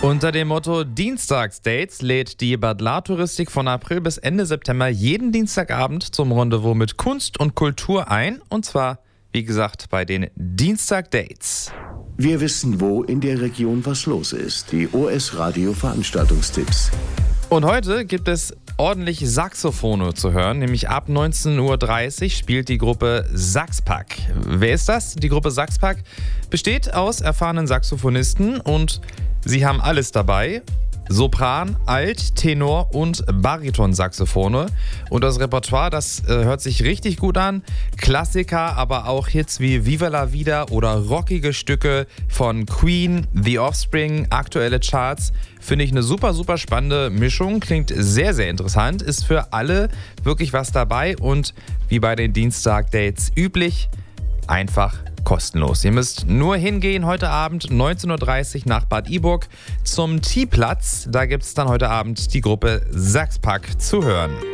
Unter dem Motto Dienstagsdates lädt die Bad Lahr-Touristik von April bis Ende September jeden Dienstagabend zum Rendezvous mit Kunst und Kultur ein. Und zwar, wie gesagt, bei den Dienstagdates. Wir wissen, wo in der Region was los ist. Die OS Radio Veranstaltungstipps. Und heute gibt es ordentlich Saxophone zu hören, nämlich ab 19:30 Uhr spielt die Gruppe Saxpack. Wer ist das? Die Gruppe Saxpack besteht aus erfahrenen Saxophonisten und sie haben alles dabei. Sopran, Alt, Tenor und Bariton-Saxophone. Und das Repertoire, das hört sich richtig gut an. Klassiker, aber auch Hits wie Viva la Vida oder rockige Stücke von Queen, The Offspring, aktuelle Charts. Finde ich eine super, super spannende Mischung. Klingt sehr, sehr interessant. Ist für alle wirklich was dabei. Und wie bei den Dienstagdates üblich, einfach kostenlos. Ihr müsst nur hingehen heute Abend 19:30 Uhr nach Bad Iburg zum T-Platz. Da gibt es dann heute Abend die Gruppe Saxpack zu hören.